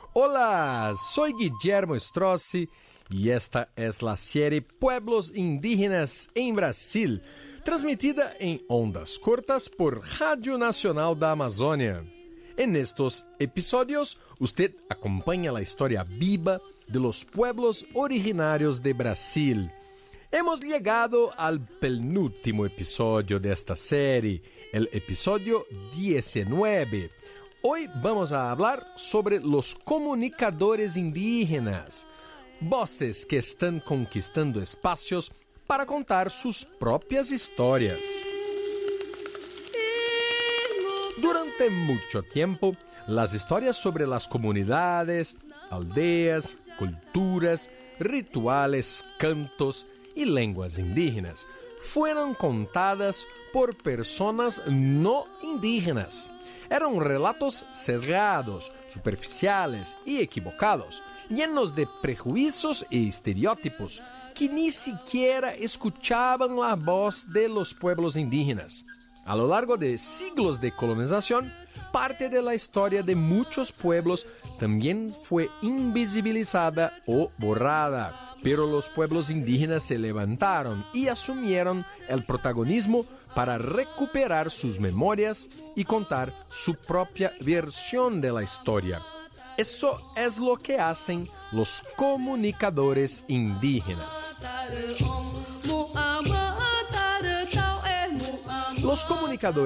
Hola, soy Guillermo Strozzi y esta es la serie Pueblos Indígenas en Brasil, transmitida en ondas cortas por Radio Nacional da Amazônia. En estos episodios, usted acompaña la historia viva de los pueblos originarios de Brasil. Hemos llegado al penúltimo episodio de esta serie, el episodio 19. Hoy vamos a hablar sobre los comunicadores indígenas, voces que están conquistando espacios para contar sus propias historias. Durante mucho tiempo, las historias sobre las comunidades, aldeas, culturas, rituales, cantos y lenguas indígenas fueron contadas por personas no indígenas. Eran relatos sesgados, superficiales y equivocados, llenos de prejuicios y estereotipos que ni siquiera escuchaban la voz de los pueblos indígenas. A lo largo de siglos de colonización, parte de la historia de muchos pueblos también fue invisibilizada o borrada, pero los pueblos indígenas se levantaron y asumieron el protagonismo para recuperar sus memorias y contar su propia versión de la historia. Eso es lo que hacen los comunicadores indígenas. Los comunicadores